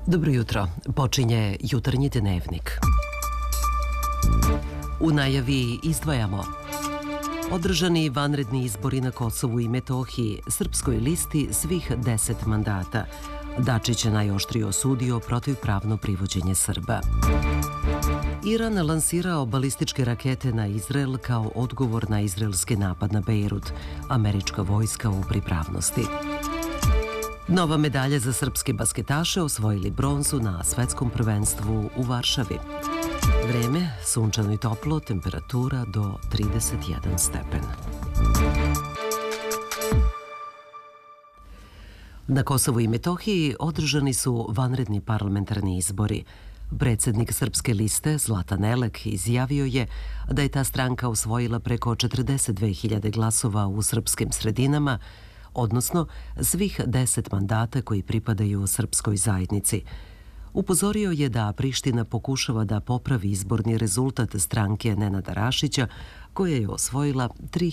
Dobro jutro, počinje jutarnji dnevnik. U najavi izdvajamo: održani vanredni izbori na Kosovu i Metohiji, Srpskoj listi svih 10 mandata. Dačić je najoštrije osudio protivpravno privođenje Srba. Iran lansirao balističke rakete na Izrael kao odgovor na izraelski napad na Bejrut. Američka vojska u pripravnosti. Nova medalja za srpske basketaše osvojili bronzu na svetskom prvenstvu u Varšavi. Vreme, sunčano i toplo, temperatura do 31 stepen. Na Kosovu i Metohiji održani su vanredni parlamentarni izbori. Predsjednik Srpske liste Zlatan Elek izjavio je da je ta stranka osvojila preko 42.000 glasova u srpskim sredinama, odnosno svih 10 mandata koji pripadaju srpskoj zajednici. Upozorio je da Priština pokušava da popravi izborni rezultat stranke Nenada Rašića, koja je osvojila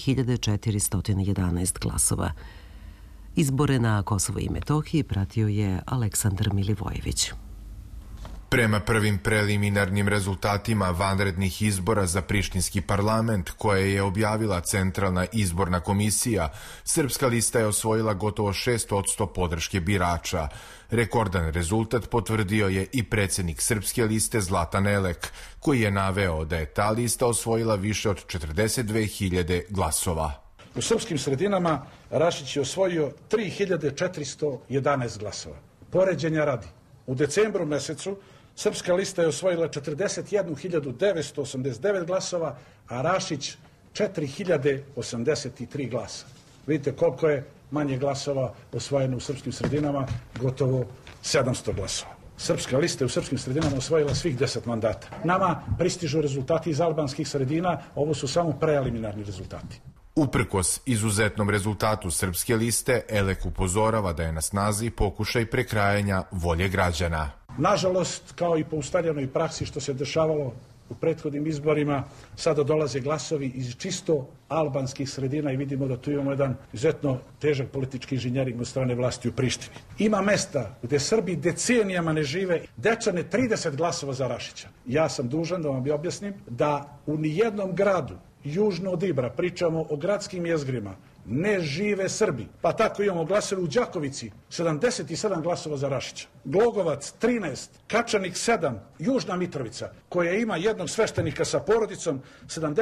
3.411 glasova. Izbore na Kosovo i Metohiji pratio je Aleksandar Milivojević. Prema prvim preliminarnim rezultatima vanrednih izbora za prištinski parlament, koje je objavila Centralna izborna komisija, Srpska lista je osvojila gotovo 6% podrške birača. Rekordan rezultat potvrdio je i predsjednik Srpske liste Zlatan Elek, koji je naveo da je ta lista osvojila više od 42.000 glasova. U srpskim sredinama Rašić je osvojio 3.411 glasova. Poređenja radi, u decembru mesecu Srpska lista je osvojila 41.989 glasova, a Rašić 4.083 glasa. Vidite koliko je manje glasova osvojeno u srpskim sredinama, gotovo 700 glasova. Srpska lista je u srpskim sredinama osvojila svih 10 mandata. Nama pristižu rezultati iz albanskih sredina, ovo su samo preliminarni rezultati. Uprkos izuzetnom rezultatu Srpske liste, Elek upozorava da je na snazi pokušaj prekrajanja volje građana. Nažalost, kao i po ustaljenoj praksi što se dešavalo u prethodnim izborima, sada dolaze glasovi iz čisto albanskih sredina i vidimo da tu imamo jedan izuzetno težak politički inženjering od strane vlasti u Prištini. Ima mesta gde Srbi decenijama ne žive, Dečane 30 glasova za Rašića. Ja sam dužan da vam objasnim da u nijednom gradu južno od Ibra, pričamo o gradskim jezgrima, ne žive Srbi. Pa tako imamo glasove u Đakovici, 77 glasova za Rašića. Glogovac 13, Kačanik 7, Južna Mitrovica, koja ima jednog sveštenika sa porodicom, 70